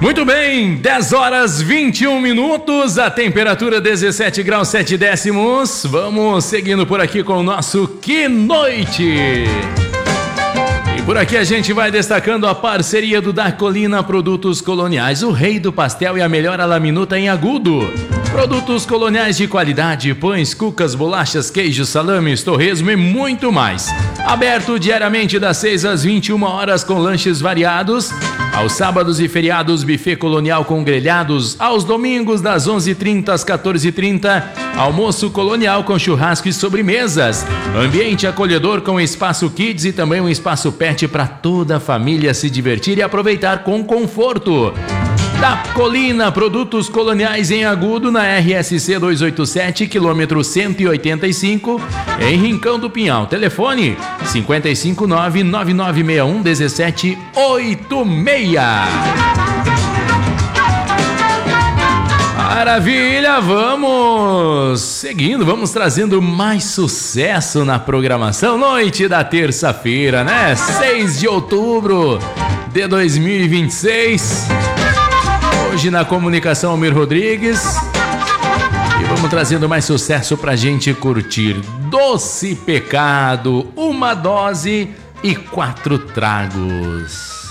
Muito bem, 10 horas 21 minutos, a temperatura 17 graus 7 décimos. Vamos seguindo por aqui com o nosso Que Noite. E por aqui a gente vai destacando a parceria do Darcolina Produtos Coloniais, o rei do pastel e a melhor laminuta em Agudo. Produtos coloniais de qualidade, pães, cucas, bolachas, queijos, salames, torresmo e muito mais. Aberto diariamente das 6 às 21 horas com lanches variados. Aos sábados e feriados, buffet colonial com grelhados. Aos domingos, das 11h30 às 14h30, almoço colonial com churrasco e sobremesas. Ambiente acolhedor com espaço kids e também um espaço pet para toda a família se divertir e aproveitar com conforto. Darcolina Produtos Coloniais em Agudo, na RSC 287, quilômetro 185, em Rincão do Pinhal. Telefone 559-9961-1786. Maravilha, vamos seguindo, vamos trazendo mais sucesso na programação. Noite da terça-feira, né? 6 de outubro de 2026. Hoje na comunicação, Almir Rodrigues. E vamos trazendo mais sucesso pra gente curtir. Doce Pecado, uma dose e 4 tragos.